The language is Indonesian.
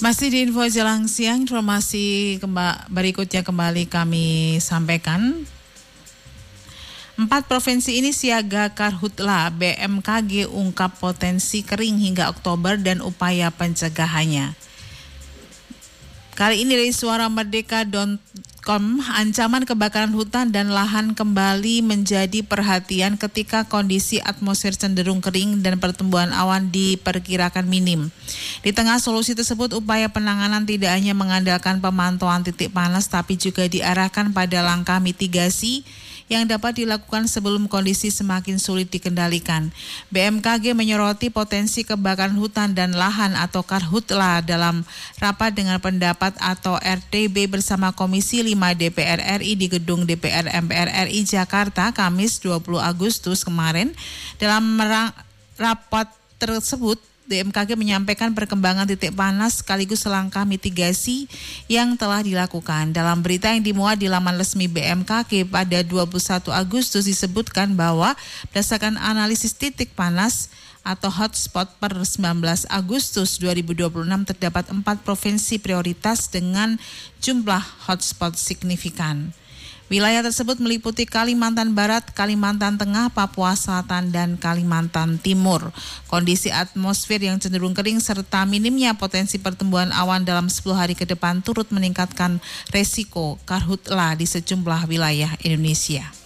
Masih di Info Jelang Siang, informasi berikutnya kembali kami sampaikan. 4 provinsi ini siaga karhutla, BMKG ungkap potensi kering hingga Oktober dan upaya pencegahannya. Kali ini dari suaramerdeka.com, ancaman kebakaran hutan dan lahan kembali menjadi perhatian ketika kondisi atmosfer cenderung kering dan pertumbuhan awan diperkirakan minim. Di tengah solusi tersebut, upaya penanganan tidak hanya mengandalkan pemantauan titik panas, tapi juga diarahkan pada langkah mitigasi yang dapat dilakukan sebelum kondisi semakin sulit dikendalikan. BMKG menyoroti potensi kebakaran hutan dan lahan atau karhutla dalam rapat dengan pendapat atau RTB bersama Komisi 5 DPR RI di Gedung DPR MPR RI Jakarta Kamis 20 Agustus kemarin. Dalam rapat tersebut, BMKG menyampaikan perkembangan titik panas sekaligus langkah mitigasi yang telah dilakukan. Dalam berita yang dimuat di laman resmi BMKG pada 21 Agustus disebutkan bahwa berdasarkan analisis titik panas atau hotspot per 19 Agustus 2026 terdapat 4 provinsi prioritas dengan jumlah hotspot signifikan. Wilayah tersebut meliputi Kalimantan Barat, Kalimantan Tengah, Papua Selatan, dan Kalimantan Timur. Kondisi atmosfer yang cenderung kering serta minimnya potensi pertumbuhan awan dalam 10 hari ke depan turut meningkatkan resiko karhutla di sejumlah wilayah Indonesia.